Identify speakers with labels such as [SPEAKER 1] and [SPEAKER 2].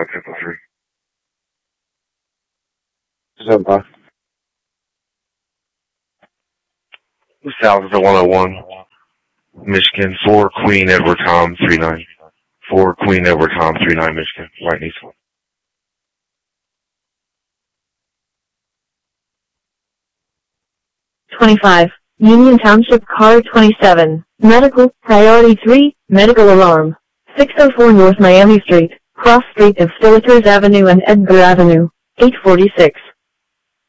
[SPEAKER 1] Temple 3. 75. South of the 101, Michigan, 4 Queen Edward Tom 39. 4 Queen Edward Tom 39, Michigan, White Eastwood.
[SPEAKER 2] 25. Union Township Car 27. Medical, Priority 3, Medical Alarm. 604 North Miami Street, Cross Street of Stillaters Avenue and Edgar Avenue, 846.